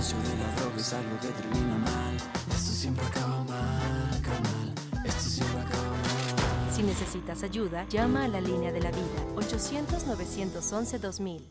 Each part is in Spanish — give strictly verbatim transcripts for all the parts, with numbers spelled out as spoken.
negocio de la droga es algo que termina mal. Esto siempre acaba mal, carnal. Esto siempre acaba mal. Si necesitas ayuda, llama a la línea de la vida, ochocientos, novecientos once, dos mil.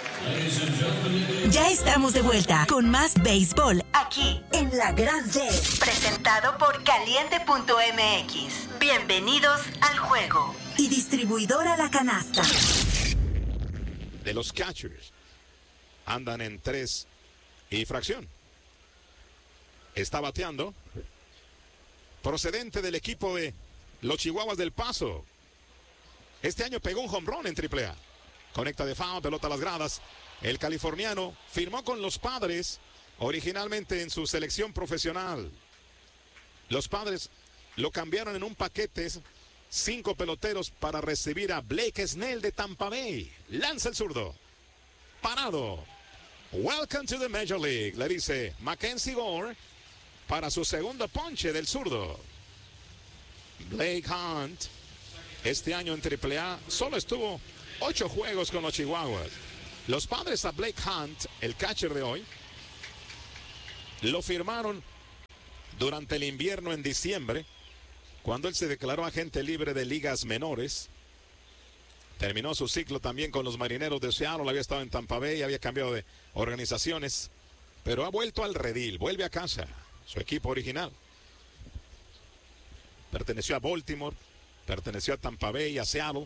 Ya estamos de vuelta con más béisbol aquí en La Gran D, presentado por Caliente punto M X. Bienvenidos al juego. Y distribuidora La Canasta. De los catchers andan en tres y fracción. Está bateando procedente del equipo de los Chihuahuas del Paso. Este año pegó un home run en triple A. Conecta de foul, pelota a las gradas. El californiano firmó con los Padres originalmente en su selección profesional. Los Padres lo cambiaron en un paquete, cinco peloteros para recibir a Blake Snell de Tampa Bay. Lanza el zurdo. Parado. Welcome to the Major League, le dice Mackenzie Gore para su segundo ponche del zurdo. Blake Hunt, este año en triple A, solo estuvo ocho juegos con los Chihuahuas. Los Padres a Blake Hunt, el catcher de hoy, lo firmaron durante el invierno en diciembre, cuando él se declaró agente libre de ligas menores. Terminó su ciclo también con los Marineros de Seattle, había estado en Tampa Bay, había cambiado de organizaciones, pero ha vuelto al redil, vuelve a casa, su equipo original. Perteneció a Baltimore, perteneció a Tampa Bay y a Seattle.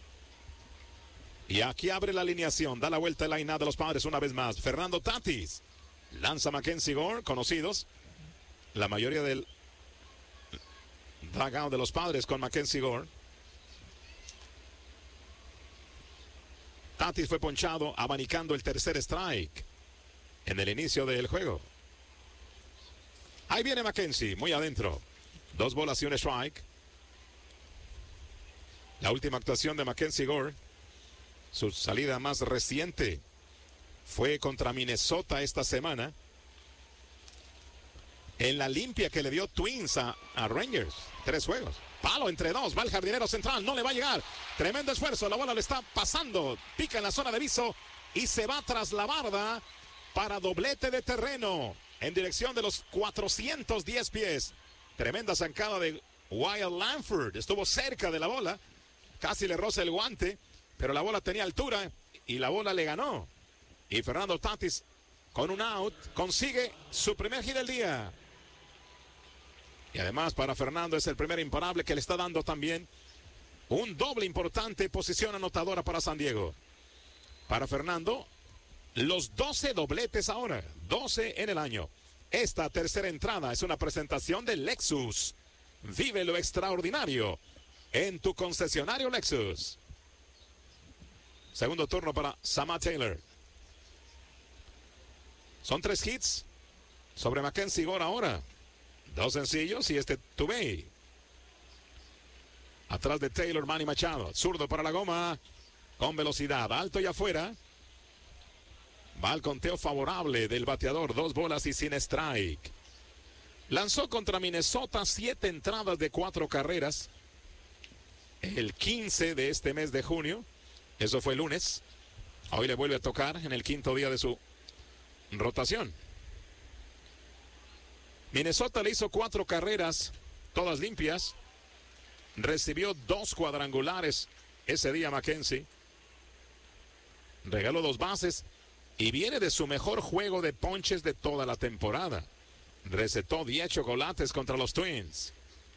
Y aquí abre la alineación, da la vuelta el line de los Padres una vez más. Fernando Tatis, lanza Mackenzie Gore, conocidos. La mayoría del dugout de los Padres con Mackenzie Gore. Tatis fue ponchado abanicando el tercer strike en el inicio del juego. Ahí viene Mackenzie, muy adentro. Dos bolas y un strike. La última actuación de Mackenzie Gore, su salida más reciente, fue contra Minnesota esta semana, en la limpia que le dio Twins a, a Rangers. Tres juegos. Palo entre dos, va el jardinero central, no le va a llegar. Tremendo esfuerzo, la bola le está pasando, pica en la zona de viso y se va tras la barda para doblete de terreno en dirección de los cuatrocientos diez pies. Tremenda zancada de Wyatt Langford, estuvo cerca de la bola, casi le roza el guante, pero la bola tenía altura y la bola le ganó. Y Fernando Tatis, con un out, consigue su primer hit del día. Y además para Fernando es el primer imparable que le está dando también un doble importante posición anotadora para San Diego. Para Fernando, los doce dobletes ahora, doce en el año. Esta tercera entrada es una presentación de Lexus. Vive lo extraordinario en tu concesionario Lexus. Segundo turno para Samad Taylor. Son tres hits sobre Mackenzie Gore ahora. Dos sencillos y este Tubey. Atrás de Taylor, Manny Machado. Zurdo para la goma. Con velocidad, alto y afuera. Va al conteo favorable del bateador. Dos bolas y sin strike. Lanzó contra Minnesota siete entradas de cuatro carreras. El quince de este mes de junio. Eso fue el lunes. Hoy le vuelve a tocar en el quinto día de su rotación. Minnesota le hizo cuatro carreras, todas limpias. Recibió dos cuadrangulares ese día Mackenzie. Regaló dos bases y viene de su mejor juego de ponches de toda la temporada. Recetó diez chocolates contra los Twins.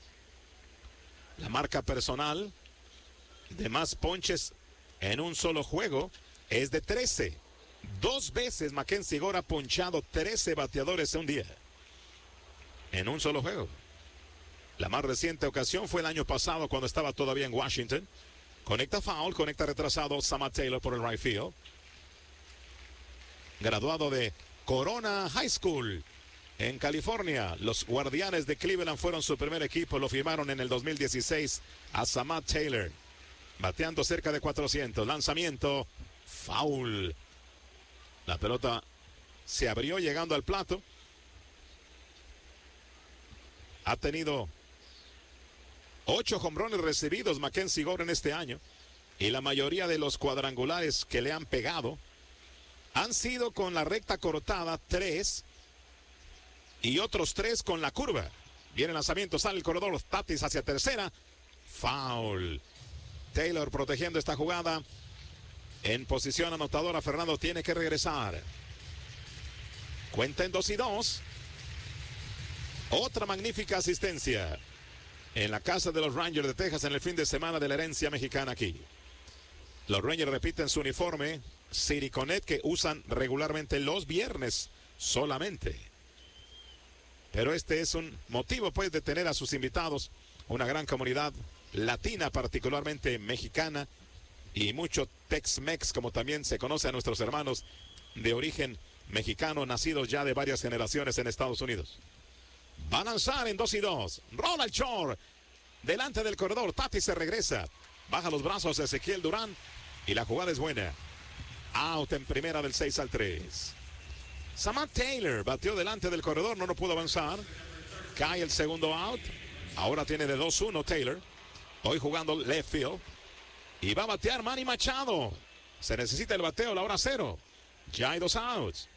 La marca personal de más ponches en un solo juego es de trece. Dos veces Mackenzie Gore ha ponchado trece bateadores en un día. En un solo juego. La más reciente ocasión fue el año pasado cuando estaba todavía en Washington. Conecta foul, conecta retrasado Samad Taylor por el right field. Graduado de Corona High School en California. Los Guardianes de Cleveland fueron su primer equipo. Lo firmaron en el dos mil dieciséis a Samad Taylor. Bateando cerca de cuatrocientos. Lanzamiento. Foul. La pelota se abrió llegando al plato. Ha tenido ocho jonrones recibidos Mackenzie Gore en este año. Y la mayoría de los cuadrangulares que le han pegado han sido con la recta cortada, tres. y otros tres con la curva. Viene el lanzamiento, sale el corredor, Tatis hacia tercera. Foul. Taylor protegiendo esta jugada. En posición anotadora, Fernando tiene que regresar. Cuenta en dos y dos. Otra magnífica asistencia en la casa de los Rangers de Texas en el fin de semana de la herencia mexicana aquí. Los Rangers repiten su uniforme City Connect que usan regularmente los viernes solamente. Pero este es un motivo pues de tener a sus invitados una gran comunidad latina, particularmente mexicana, y mucho Tex-Mex, como también se conoce a nuestros hermanos de origen mexicano, nacidos ya de varias generaciones en Estados Unidos. Va a lanzar en dos y dos. Rola el short. Delante del corredor. Tatis se regresa. Baja los brazos Ezequiel Durán. Y la jugada es buena. Out en primera del seis al tres. Samad Taylor batió delante del corredor. No lo pudo avanzar. Cae el segundo out. Ahora tiene de dos uno Taylor. Hoy jugando left field. Y va a batear Manny Machado. Se necesita el bateo la hora cero. Ya hay dos outs.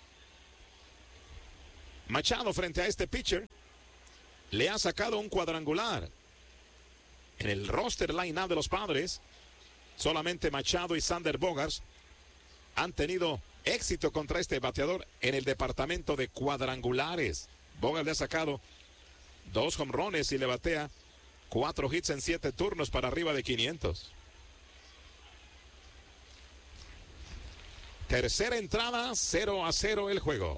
Machado frente a este pitcher le ha sacado un cuadrangular. En el roster line-up de los Padres, solamente Machado y Sander Bogaerts han tenido éxito contra este bateador en el departamento de cuadrangulares. Bogaerts le ha sacado dos jonrones y le batea cuatro hits en siete turnos para arriba de quinientos. Tercera entrada, cero a cero el juego.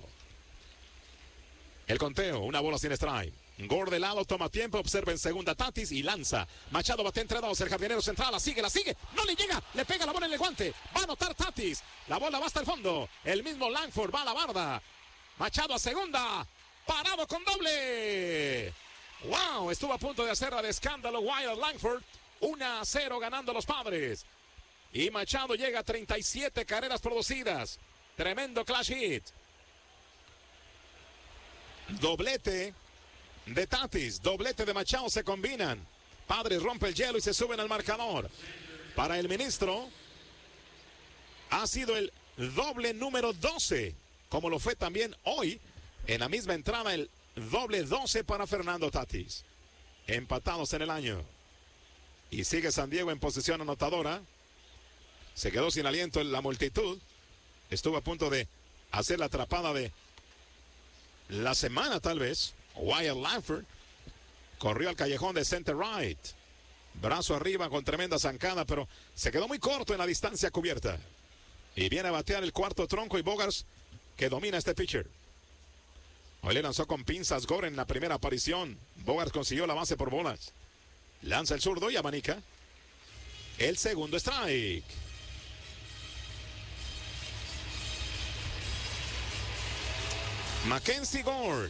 El conteo, una bola sin strike. Gore de lado, toma tiempo, observa en segunda Tatis y lanza. Machado bate entre dos, el jardinero central, la sigue, la sigue, no le llega, le pega la bola en el guante. Va a anotar Tatis, la bola va hasta el fondo. El mismo Langford va a la barda. Machado a segunda, parado con doble. Wow, estuvo a punto de hacer la de escándalo Wyatt Langford. uno a cero ganando los Padres. Y Machado llega a treinta y siete carreras producidas. Tremendo clash hit. Doblete de Tatis, doblete de Machado se combinan. Padres rompe el hielo y se suben al marcador. Para el ministro ha sido el doble número doce, como lo fue también hoy en la misma entrada el doble doce para Fernando Tatis. Empatados en el año. Y sigue San Diego en posición anotadora. Se quedó sin aliento en la multitud. Estuvo a punto de hacer la atrapada de la semana tal vez. Wyatt Langford corrió al callejón de center right. Brazo arriba con tremenda zancada, pero se quedó muy corto en la distancia cubierta. Y viene a batear el cuarto tronco y Bogaerts que domina este pitcher. Hoy le lanzó con pinzas Gore en la primera aparición. Bogaerts consiguió la base por bolas. Lanza el zurdo y abanica. El segundo strike. Mackenzie Gore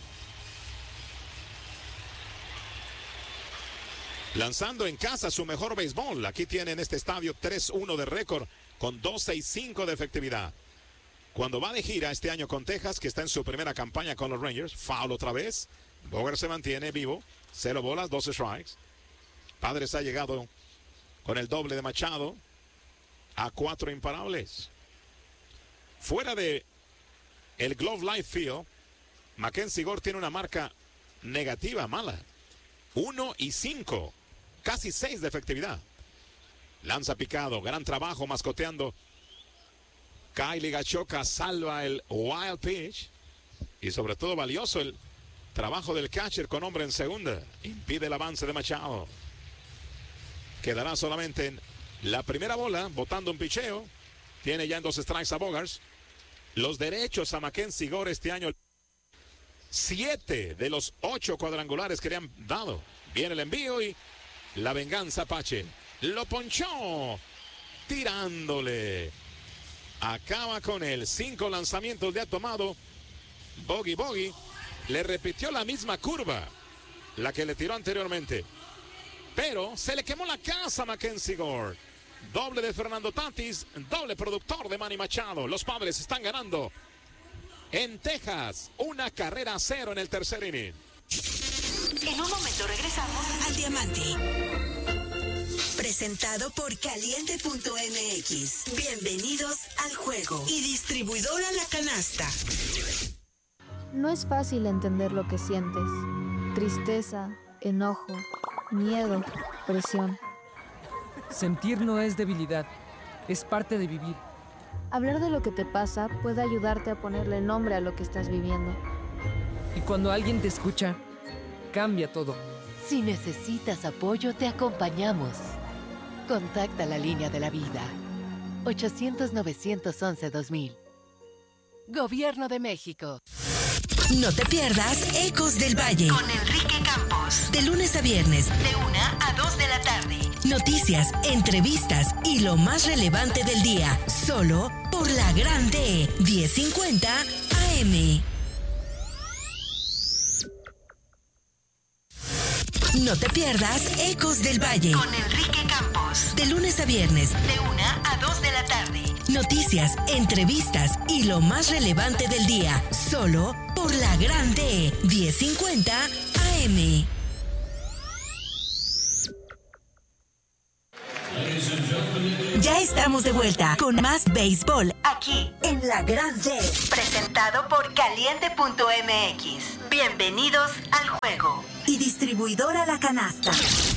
lanzando en casa su mejor béisbol. Aquí tiene en este estadio tres uno de récord con dos seis cinco de efectividad. Cuando va de gira este año con Texas, que está en su primera campaña con los Rangers, foul otra vez. Bogaerts se mantiene vivo, cero bolas, dos strikes. Padres ha llegado con el doble de Machado a cuatro imparables. Fuera de el Globe Life Field, Mackenzie Gore tiene una marca negativa, mala. uno y cinco, casi seis de efectividad. Lanza picado, gran trabajo mascoteando. Kylie Gachoka salva el wild pitch. Y sobre todo valioso el trabajo del catcher con hombre en segunda. Impide el avance de Machado. Quedará solamente en la primera bola, botando un picheo. Tiene ya en dos strikes a Bogaerts. Los derechos a Mackenzie Gore este año. Siete de los ocho cuadrangulares que le han dado. Viene el envío y la venganza Apache. Lo ponchó. Tirándole. Acaba con él. Cinco lanzamientos le ha tomado. Bogey Bogey. Le repitió la misma curva. La que le tiró anteriormente. Pero se le quemó la casa a Mackenzie Gore. Doble de Fernando Tatis. Doble productor de Manny Machado. Los Padres están ganando en Texas, una carrera a cero en el tercer inning. En un momento regresamos al Diamante. Presentado por Caliente punto M X. Bienvenidos al juego. Y distribuidora La Canasta. No es fácil entender lo que sientes. Tristeza, enojo, miedo, presión. Sentir no es debilidad, es parte de vivir. Hablar de lo que te pasa puede ayudarte a ponerle nombre a lo que estás viviendo. Y cuando alguien te escucha, cambia todo. Si necesitas apoyo, te acompañamos. Contacta la línea de la vida. ochocientos, novecientos once, dos mil. Gobierno de México. No te pierdas Ecos del Valle con Enrique Campos. De lunes a viernes, de una a dos de la tarde. Noticias, entrevistas y lo más relevante del día. Solo por la Grande diez cincuenta A M. No te pierdas Ecos del Valle con Enrique Campos. De lunes a viernes, de una a dos de la tarde. Noticias, entrevistas y lo más relevante del día. Solo por la Grande diez cincuenta A M. Ya estamos de vuelta con más béisbol aquí en La Grande. Presentado por Caliente punto M X. Bienvenidos al juego. Y distribuidora La Canasta.